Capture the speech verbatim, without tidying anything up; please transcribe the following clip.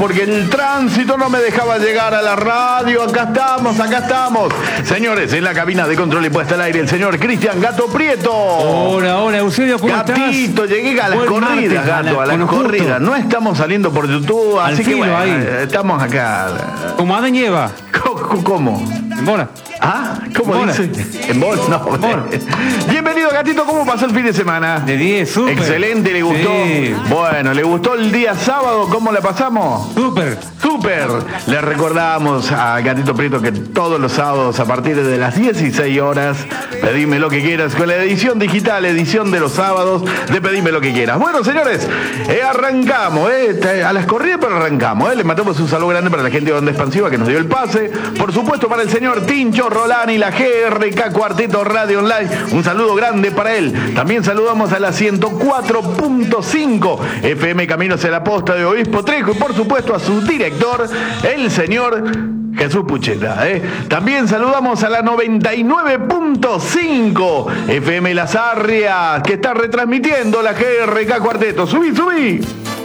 porque el tránsito no me dejaba llegar a la radio. Acá estamos, acá estamos. Señores, en la cabina de control y puesta al aire, el señor Cristian Gato Prieto. Hola, hola, Eusebio, ¿cómo estás? Gatito, llegué a las Buen corridas, martes, Gato, a, la, a las corridas. Justo. No estamos saliendo por YouTube, Al así filo, que bueno, ahí. estamos acá. Como Adán y Eva. ¿Cómo? En bola. ¿Ah? ¿Cómo bola. dice? En bola, no. En bola. Bienvenido, Gatito, ¿cómo pasó el fin de semana? De diez, súper. Excelente, ¿le gustó? Sí. Bueno, ¿le gustó el día sábado? ¿Cómo la pasamos? Súper. Súper. Le recordamos a Gatito Prieto que todos los sábados a partir de las dieciséis horas, pedime lo que quieras con la edición digital, edición de los sábados de Pedime lo que quieras. Bueno, señores, eh, arrancamos, eh, a las corridas, pero arrancamos. Eh. Le mandamos un saludo grande para la gente de Onda Expansiva que nos dio el pase. Por supuesto, para el señor Tincho Rolani, la G R K Cuarteto Radio Online. Un saludo grande para él. También saludamos a la ciento cuatro punto cinco F M Camino hacia la Posta de Obispo Trejo y por supuesto a su director, el señor Jesús Pucheta. ¿eh? También saludamos a la noventa y nueve punto cinco F M Las Arrias, que está retransmitiendo la G R K Cuarteto. Subí, subí.